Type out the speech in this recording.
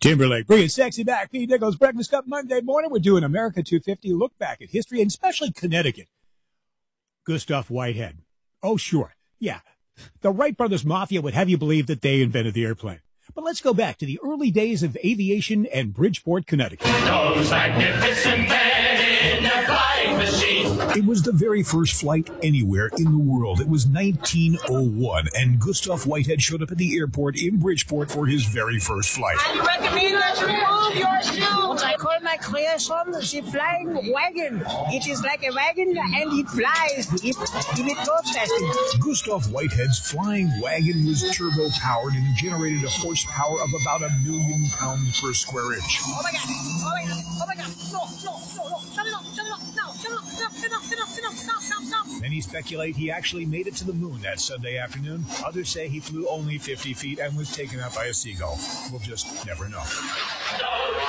Timberlake, bring it sexy back. Pete Nichols, Breakfast Cup Monday morning. We're doing America 250, look back at history, and especially Connecticut. Gustav Whitehead. Oh, sure. Yeah. The Wright Brothers Mafia would have you believe that they invented the airplane. But let's go back to the early days of aviation and Bridgeport, Connecticut. Those magnificent men in their flying machines. It was the very first flight anywhere in the world. It was 1901, and Gustav Whitehead showed up at the airport in Bridgeport for his very first flight. I recommend that you remove your shoes. I call my creation the flying wagon. It is like a wagon, and it flies if it goes fast. Gustav Whitehead's flying wagon was turbo-powered and generated a horsepower of about 1 million pounds per square inch. Oh my God! Oh my God! Oh my God! No! Shut it off! Stop! Many speculate he actually made it to the moon that Sunday afternoon. Others say he flew only 50 feet and was taken out by a seagull. We'll just never know.